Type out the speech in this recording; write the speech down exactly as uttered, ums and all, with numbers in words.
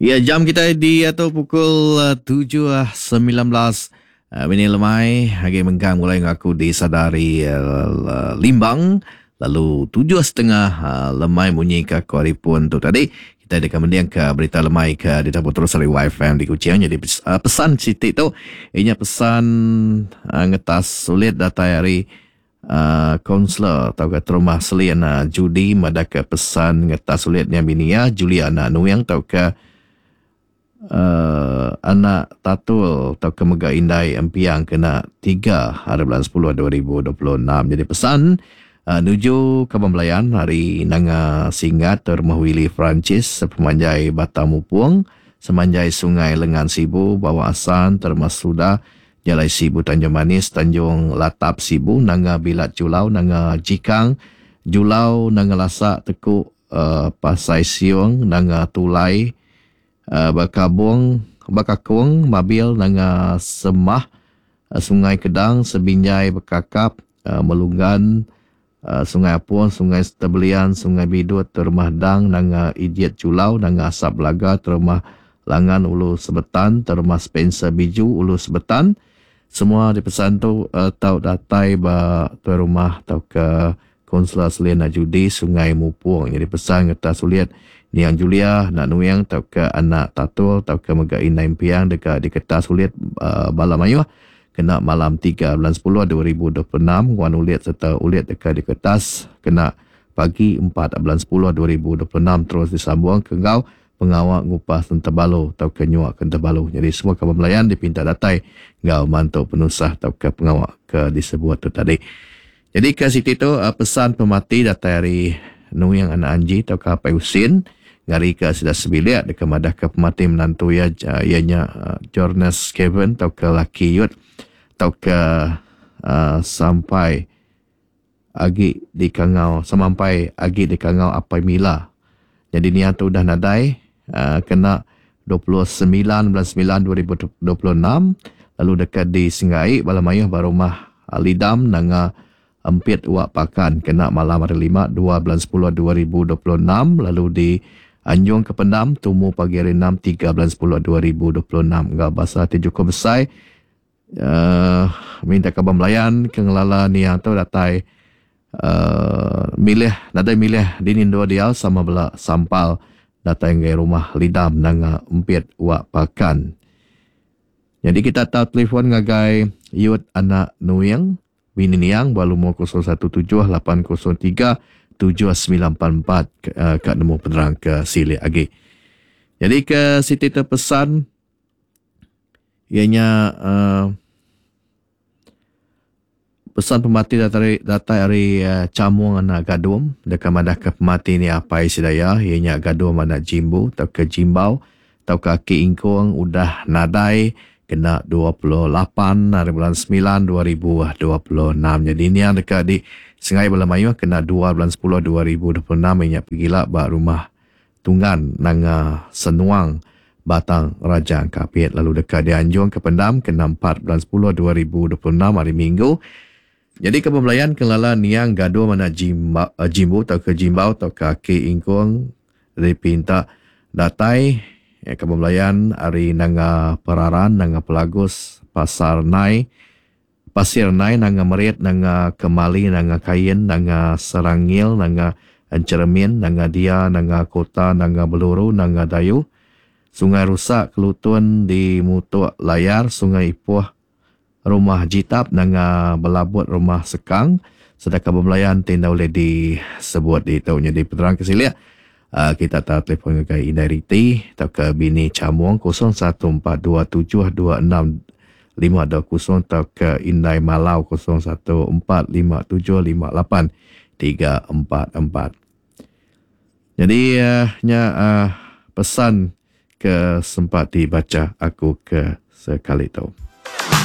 Ya, jam kita di atau pukul uh, tujuh sembilan belas uh, minit lemai. Hari menggang mulai ngaku disadari uh, limbang. Lalu tujuh setengah uh, lemai bunyi ke koripun tu tadi. Kita ada kemudian ke berita lemai ke di dapur terus dari Y F M di Kuching. Jadi uh, pesan sitik tu. Ianya pesan uh, ngetas sulit data hari uh, kaunselor atau ke rumah selian uh, judi. Madaka pesan ngetas sulitnya binia Juliana Nuyang atau ke Uh, anak tatul atau kemega indai empiang kena tiga hari bulan sepuluh dua ribu dua puluh enam. Jadi pesan uh, nuju ke pembelayan hari nanga singat termah Willy Francis sepemanjai Batam Mupuang semanjai Sungai Lengan Sibu Bawasan termas sudah Jalai Sibu Tanjung Manis Tanjung Latap Sibu nanga Bilat Julau nanga Jikang Julau nanga Lasak Tekuk uh, Pasai Siung nanga Tulai Uh, Bakabung, Bakakung, Mabil, Nanga Semah, uh, Sungai Kedang, Sebinjai, Bekakap, uh, Melunggan, uh, Sungai Apun, Sungai Setebelian, Sungai Bidut, Termah Dang, Nanga Idiat Julau, Nanga Asap Belaga, Termah Langan, Ulu Sebetan, Termah Spencer Biju, Ulu Sebetan. Semua dipesan tu uh, tau datai ba tuan rumah tau ke Konsulat Selena Judi, Sungai Mupuang. Jadi pesan kata suliat Niang Julia, nak nuyang, tau ke anak tatul, tau ke mega inaim piang, dekat di kertas ulit uh, bala mayuh, kena malam tiga bulan sepuluh dua ribu dua puluh enam, wan ulit serta ulit dekat di kertas, kena pagi empat bulan sepuluh dua ribu dua puluh enam, terus disambung ke ngau, pengawak ngupas Tentebalo, tau ke nyuak ke Tentebalo. Jadi semua kepembelayan dipinta datai, ngau mantu penusah, tau ke pengawak ke disebut tu tadi. Jadi ke situ tu, uh, pesan pemati datai hari nuyang anak anji, tau ke apa usin, ngari ke sudah sebilik dekat madah ke pemati menantu ya uh, ianya uh, Jonas Kevin tau ke laki yut tau ke uh, sampai agi di kangau sampai agi di kangau apa mila. Jadi ni tu dah nadai uh, kena dua puluh sembilan bulan sembilan dua ribu dua puluh enam, lalu dekat di Singai Balamayuh barumah Lidam nanga empit uak pakan kena malam hari lima dua bulan sepuluh dua ribu dua puluh enam, lalu di Anjung ke Pendam, Tumu pagi hari enam, tiga bulan sepuluh dua ribu dua puluh enam. Enggak bahasa ti cukup besar. Uh, minta kabar melayan, kengelala ni yang tu datai uh, milih, datai milih dinin dua dial sama bela sampal datai ngai rumah lidam nanga empit uak pakan. Jadi kita tahu telefon ngagai yut anak nuyang, bini niang, balumo kosong satu tujuh lapan kosong tiga tujuh sembilan empat uh, kat nemu penerang ke Sili Agi. Jadi ke Siti terpesan ianya uh, pesan pemati datari datai hari uh, Camuang anak gadum dekat madah ke pemati ni apa isidaya ianya gadum anak Jimbu atau ke Jimbau atau ke Aki Ingkung udah nadai kena dua puluh lapan hari bulan sembilan dua ribu dua puluh enam. Jadi ini yang dekat di Sengai Balamayuh kena dua bulan sepuluh dua ribu dua puluh enam ingat pergilah bak rumah Tunggan nanga Senuang Batang Raja Kapit. Lalu dekat di Anjung ke Pendam kena empat bulan sepuluh dua ribu dua puluh enam hari Minggu. Jadi kepembelayan kelala niang gaduh mana Jimba, uh, Jimbu atau ke Jimbau atau ke Aki Ingkung dipinta datai ya, kepembelayan hari nanga Peraran nanga Pelagus Pasar Nai Pasir Nai, nanga Merit, nanga Kemali, nanga Kayin, nanga Serangil, nanga Encermin, nanga Dia, nanga Kota, nanga Beluru, nanga Dayu, Sungai Rusak, Kelutun di Mutuk Layar, Sungai Ipuh, Rumah Jitap, nanga Belabut, Rumah Sekang, sedangkan pembelayan tindak boleh disebut di tahunnya di Peterang Kesilia. Uh, kita tahu telefon ke Indai Riti, atau ke Bini Camuang, kosong satu empat dua tujuh dua enam lima dua kosong atau ke Indai Malau kosong satu empat lima tujuh lima lapan tiga empat empat. Jadi uh, nya uh, pesan ke sempat dibaca aku ke sekali tu.